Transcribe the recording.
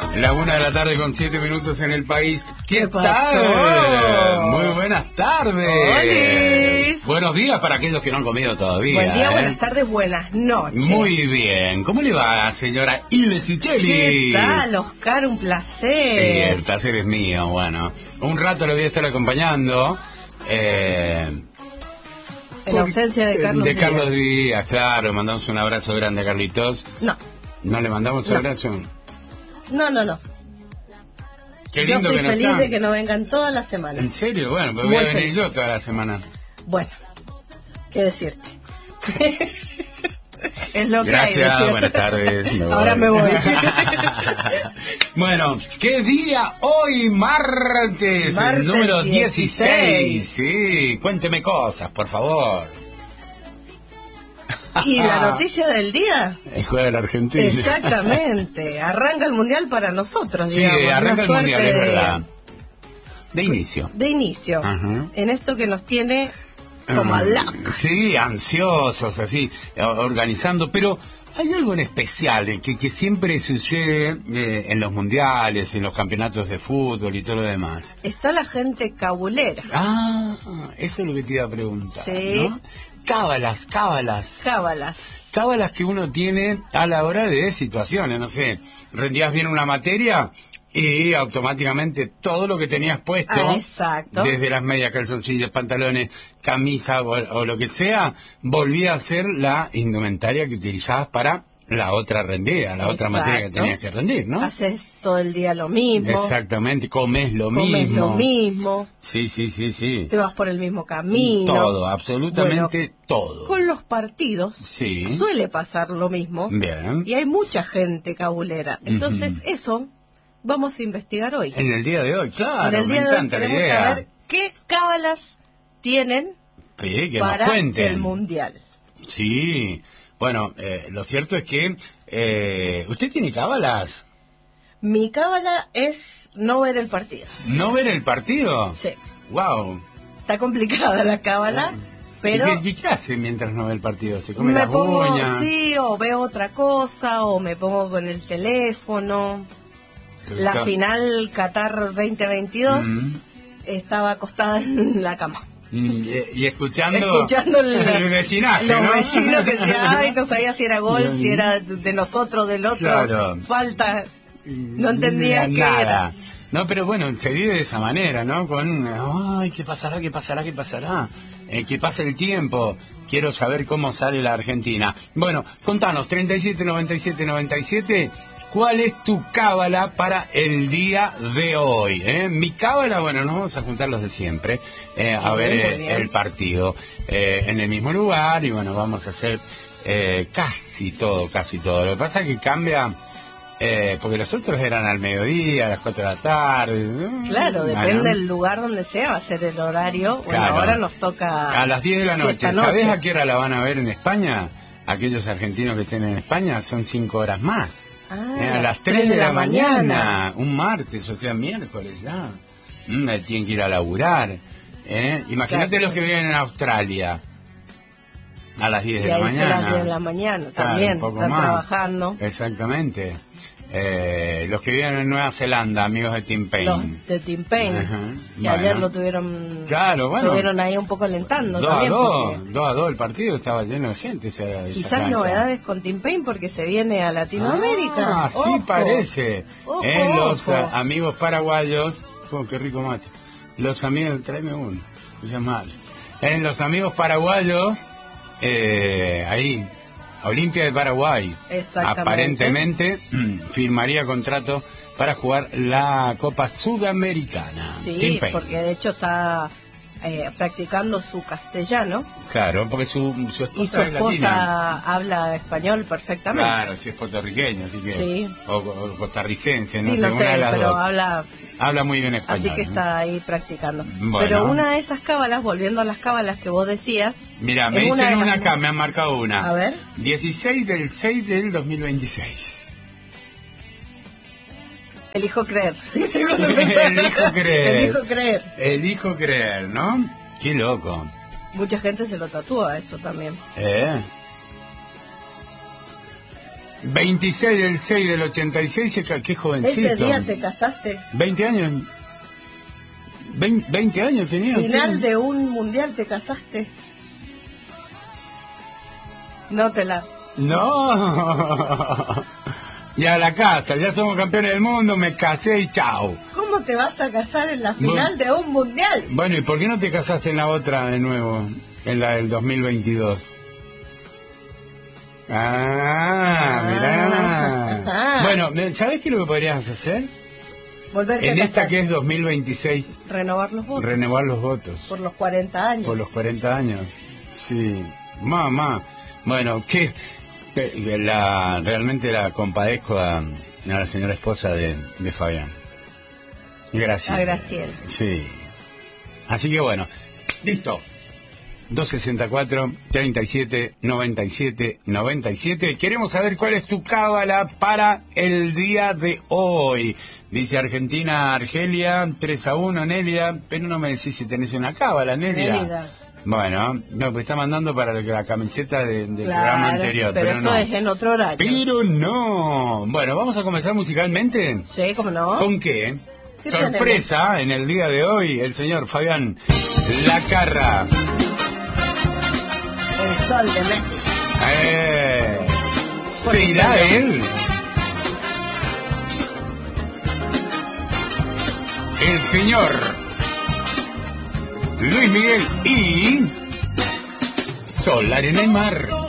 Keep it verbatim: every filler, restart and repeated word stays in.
La una de la tarde con siete minutos en el país. ¿Qué, ¿Qué tal? pasó? Muy buenas tardes. ¡Holis! Buenos días para aquellos que no han comido todavía. Buen día, ¿eh? buenas tardes, buenas noches. Muy bien. ¿Cómo le va, señora Ile Sicheli? ¿Qué tal, Oscar? Un Sí, placer. el placer es mío. Bueno, un rato le voy a estar acompañando. Eh, En ausencia de Carlos de Carlos Díaz. Díaz, claro. Mandamos un abrazo grande a Carlitos. No, ¿No le mandamos un No. abrazo? no, no, no. Qué Yo lindo estoy que no feliz está. de que no vengan todas las semanas. ¿En serio? Bueno, pues Muy voy a venir feliz. yo toda la semana. Bueno, ¿qué decirte? Es lo que hay, Gracias, ¿no es buenas cierto? tardes. me voy. Ahora me voy. Bueno, ¿qué día hoy? Martes, Martes el número dieciséis. dieciséis. Sí, cuénteme cosas, por favor. ¿Y la noticia del día? El juego de la Argentina. Exactamente. Arranca el mundial para nosotros, Sí, digamos. arranca una el suerte mundial, es de- verdad. De inicio. De inicio. Ajá. En esto que nos tiene como Ah, locos. Sí, ansiosos, así, eh, organizando, pero hay algo en especial eh, que, que siempre sucede eh, en los mundiales, en los campeonatos de fútbol y todo lo demás. Está la gente cabulera. Ah, eso es lo que te iba a preguntar, Sí. ¿no? Cábalas, cábalas. Cábalas. Cábalas que uno tiene a la hora de situaciones, no sé, rendías bien una materia y automáticamente todo lo que tenías puesto, Ah, exacto. desde las medias, calzoncillos, pantalones, camisa o, o lo que sea, volvía a ser la indumentaria que utilizabas para la otra rendida, la otra Exacto. materia que tenías que rendir, ¿no? Haces todo el día lo mismo. Exactamente, comes lo Comes mismo. lo mismo. Sí, sí, sí, sí. Te vas por el mismo camino. Todo, absolutamente Bueno, todo. con los partidos Sí. suele pasar lo mismo. Bien. Y hay mucha gente cabulera. Entonces, Ujú. eso vamos a investigar hoy. En el día de hoy, claro, en el me día de hoy encanta la queremos idea. saber qué cábalas tienen Sí, que nos para cuenten. el mundial. Sí, bueno, eh, lo cierto es que eh, usted tiene cábalas. Mi cábala es no ver el partido. ¿No ver el partido? Sí. Wow. Está complicada la cábala, pero ¿Y qué, y qué hace mientras no ve el partido? ¿Se come me las pongo, uñas? sí, o veo otra cosa, o me pongo con el teléfono. La Está- final Qatar veinte veintidós Mm. estaba acostada en la cama. Mm, y, y escuchando, Escuchando el, el vecinaje, los ¿no? vecinos que decían, ay, no sabía si era gol, Mm. si era de nosotros, del otro, Claro. falta, no entendía qué nada. era. No, pero bueno, se vive de esa manera, ¿no? Con, ay, ¿qué pasará, qué pasará, qué pasará? Eh, que pase el tiempo, quiero saber cómo sale la Argentina. Bueno, contanos, treinta y siete noventa y siete noventa y siete, ¿cuál es tu cábala para el día de hoy? eh? Mi cábala, bueno, nos vamos a juntar los de siempre, eh, a Muy ver bien, eh, muy bien. el partido eh, en el mismo lugar y bueno, vamos a hacer eh, casi todo, casi todo. Lo que pasa es que cambia... Eh, porque los otros eran al mediodía, a las cuatro de la tarde. Claro, Ah, depende ¿no? del lugar donde sea, va a ser el horario. Bueno, Claro. ahora nos toca... A las diez de la noche. siesta ¿Sabés noche. a qué hora la van a ver en España? Aquellos argentinos que estén en España son cinco horas más. Ah, Eh, a las tres de la mañana, un martes, o sea, miércoles ya. Mm, eh, tienen que ir a laburar. ¿eh? Imagínate Claro, los sí. que viven en Australia. A las diez Y de la ahí son las mañana. diez de la mañana Claro, también, un poco están más. trabajando. Exactamente. Eh, los que viven en Nueva Zelanda, amigos de Tim Payne. Los de Tim Payne, Ajá, que bueno. ayer lo tuvieron Claro, bueno. estuvieron ahí un poco alentando dos a también. dos, porque dos a dos el partido estaba lleno de gente. Esa, esa quizás cancha. novedades con Tim Payne porque se viene a Latinoamérica. Ah, sí Ojo. parece. Ojo, Eh, los ojo. ah, amigos paraguayos, oh, qué rico mate. Los amigos, tráeme uno, no seas malo. En los amigos paraguayos, eh, ahí, Olimpia de Paraguay, Exactamente. aparentemente firmaría contrato para jugar la Copa Sudamericana. Tim Sí, Payne. porque de hecho está eh, practicando su castellano Claro, porque su, su esposa y su es latina. esposa habla español perfectamente. Claro, si es puertorriqueño, así que. Sí. O, o costarricense, Sí, no sé, no una sé, de las pero dos. habla, Habla muy bien español. así que ¿no? está ahí practicando. Bueno. Pero una de esas cábalas, volviendo a las cábalas que vos decías. Mira, me es dicen de una las- acá, me han marcado una. A ver. dieciséis del seis del dos mil veintiséis. Elijo creer. Elijo creer. Elijo creer. Elijo creer, ¿no? Qué loco. Mucha gente se lo tatúa eso también. ¿Eh? veintiséis del seis del ochenta y seis, qué jovencito. Ese día te casaste. veinte años. veinte años tenía. Final usted. de un mundial te casaste. No te la... No. Y a la casa, ya somos campeones del mundo, me casé y chao. ¿Cómo te vas a casar en la final bueno, de un mundial? Bueno, ¿y por qué no te casaste en la otra de nuevo? En la del dos mil veintidós. Ah, ah mirá. Ah. Bueno, ¿sabés qué es lo que podrías hacer? Volverte en a esta casar. que es dos mil veintiséis. Renovar los votos. Renovar los votos. Por los cuarenta años. Por los cuarenta años. Sí. Mamá. Bueno, que la realmente la compadezco a, a la señora esposa de, de Fabián. Gracias. A Graciela. Sí. Así que bueno, listo. dos sesenta y cuatro, treinta y siete, noventa y siete, noventa y siete. Queremos saber cuál es tu cábala para el día de hoy. Dice Argentina, Argelia, tres a uno, Nelia. Pero no me decís si tenés una cábala, Nelia. Nelia. Bueno, no, pues está mandando para la camiseta de, del claro, programa anterior. Pero, pero eso no. es en otro horario. Pero no. Bueno, ¿vamos a comenzar musicalmente? Sí, ¿cómo no? ¿Con qué? ¿Qué Sorpresa tenemos? En el día de hoy, el señor Fabián Lacarra. El sol de México. Eh, ¿será él? El señor Luis Miguel y Sol, Arena y Mar.